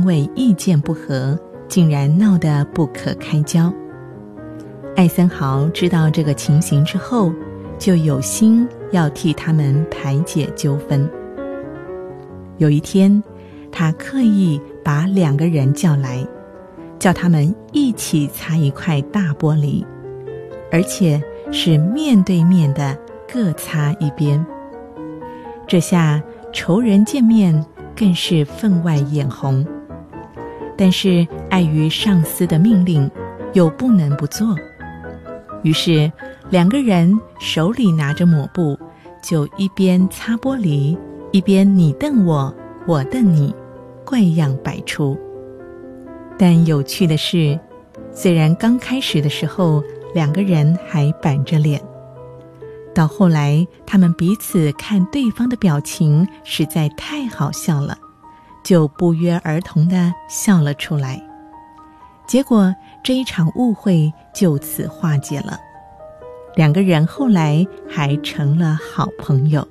为意见不合，竟然闹得不可开交。艾森豪知道这个情形之后，就有心要替他们排解纠纷。有一天，他刻意把2个人叫来，叫他们一起擦一块大玻璃，而且是面对面的各擦一边。这下仇人见面更是分外眼红，但是碍于上司的命令，又不能不做。于是2个人手里拿着抹布，就一边擦玻璃，一边你瞪我，我瞪你，怪样百出。但有趣的是，虽然刚开始的时候2个人还板着脸，到后来他们彼此看对方的表情实在太好笑了，就不约而同地笑了出来。结果这一场误会就此化解了，2个人后来还成了好朋友。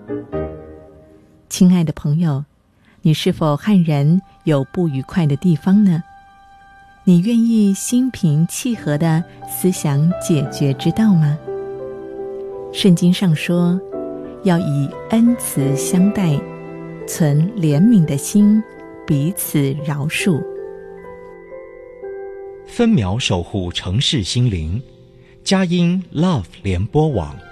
亲爱的朋友，你是否和人有不愉快的地方呢？你愿意心平气和地思想解决之道吗？圣经上说，要以恩慈相待，存怜悯的心，彼此饶恕。 分秒守护城市心灵，佳音 Love 联播网。